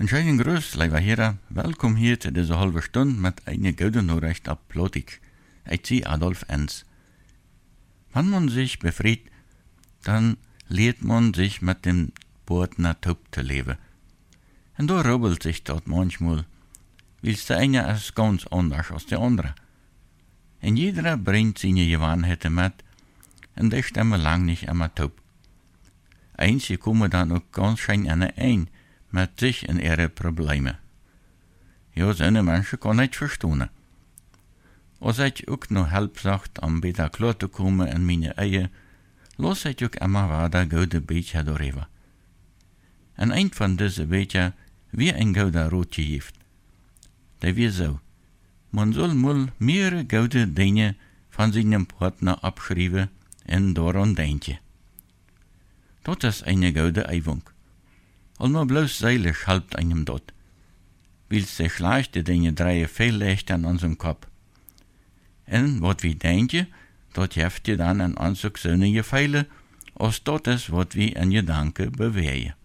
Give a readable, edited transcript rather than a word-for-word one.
Een schönen Gruß, lieber Herr. Welkom hier zu dieser halben Stunde mit einer guten Nachricht ab Plotik. Ich bin Adolf Enz. Wenn man sich befreit, dann lehrt man sich mit dem Partner taub zu leben. Und da rubbelt sich dort manchmal, weil der eine ist ganz anders als der andere. Und jeder bringt seine Gewohnheiten mit, und die stimmen lang nicht immer taub. Einige kommen dann auch ganz schön ein mit sich und ihre Probleme. Ja, so eine Menschen kann ich verstehen. Als ich auch noch Hilfe sagt, um besser klar zu kommen in meine Ehe, lasse ich auch immer weiter gute Bücher darüber. Und ein von diesen Büchern wie ein guter Rotje gibt. Der wie so: man soll mal mehrere gute Dinge von seinem Partner abschreiben und daran denken. Das ist eine gute Übung. Und nur bloß seelisch hilft einem dort. Weil die schlechten Dinge drehen viel leichter an unserem Kopf. Und was wir denken, das hilft dir dann an unsere Söhne Gefehle, als das ist, was wir in Gedanken bewegen.